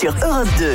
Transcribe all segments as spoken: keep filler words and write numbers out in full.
sur Europe deux.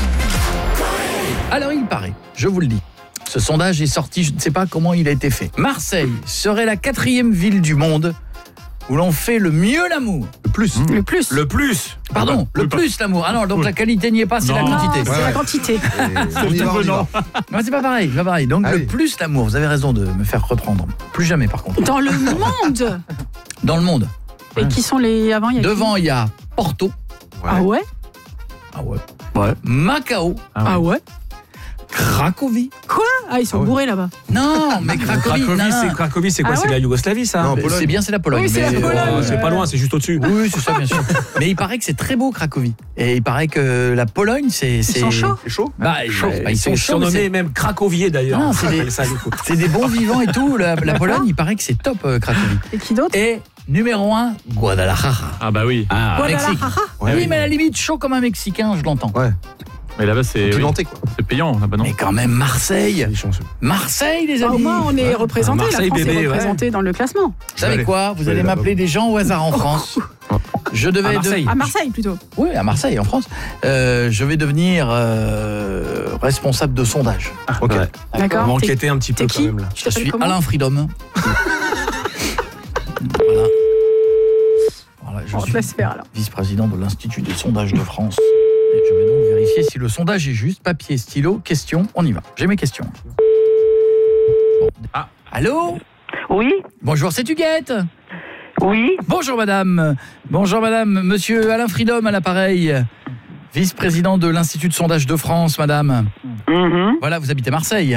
Alors il paraît, je vous le dis, ce sondage est sorti, je ne sais pas comment il a été fait. Marseille serait la quatrième ville du monde où l'on fait le mieux l'amour. Le plus. Le plus. Le plus. Pardon, Oui, le pas- plus l'amour. Ah non, donc Oui. la qualité n'y est pas, c'est la Non. quantité. C'est Ouais, la ouais. quantité. On y va, on y va. Non, c'est pas pareil, c'est pas pareil. Donc Allez. le plus l'amour, vous avez raison de me faire reprendre. Plus jamais par contre. Dans le monde. Dans le monde. Et qui sont les avant il y a qui Devant, il y a Porto. Ah ouais. Ah ouais. Ouais. Macao. Ah ouais. Cracovie. Quoi? Ah, ils sont Ah ouais. bourrés là-bas. Non, mais Cracovie. Cracovie, non, non. c'est Cracovie, c'est quoi? Ah C'est ouais la Yougoslavie, ça? Non, Euh, Pologne. C'est bien, c'est la Pologne. Oui, c'est la mais, Pologne. Oh, c'est pas loin, c'est juste au-dessus. Oui, oui, c'est ça, bien sûr. Mais il paraît que c'est très beau, Cracovie. Et il paraît que la Pologne, c'est... Ils c'est- sont chauds. C'est chaud. Bah, ils, Chaud. bah, ils sont C'est chauds, mais surnommé c'est- même Cracovier d'ailleurs. Non, c'est On des- appelle ça, du coup. c'est des bons vivants et tout. La, la Pologne, il paraît que c'est top, euh, Cracovie. Et qui d'autre? Et numéro un, Guadalajara. Ah bah oui. Ah, Mexique. Guadalajara. Ouais, oui, oui. mais à la limite, chaud comme un Mexicain, je l'entends. Ouais. Mais là-bas, c'est oui, Pimenté, quoi. c'est payant, là-bas, non? Mais quand même, Marseille. Il est chanceux. Marseille, les Ah, amis. au moins, on est représenté. Marseille, La France bébé, est ouais. représentée dans le classement. Vous savez Allez. quoi? Vous Allez, allez là-bas. m'appeler des gens au hasard en France. Je devais À Marseille. de- À Marseille plutôt. Oui, à Marseille, en France. Euh, je vais devenir euh, responsable de sondage. Ok. D'accord. On va T'es- enquêter un petit peu T'es quand qui? même là. Tu Je t'appelles suis comment? Alain Freedom. Voilà. Voilà, je On te suis laisse faire alors. vice-président de l'Institut des sondages de France. Et je vais donc vérifier si le sondage est juste. Papier, stylo, question, on y va. J'ai mes questions. Bon. Ah. Allô? Oui, Bonjour, c'est Huguette. oui, Bonjour madame. Bonjour madame. Monsieur Alain Freedom à l'appareil. Vice-président de l'Institut de sondage de France, madame. mhm. Voilà, vous habitez Marseille.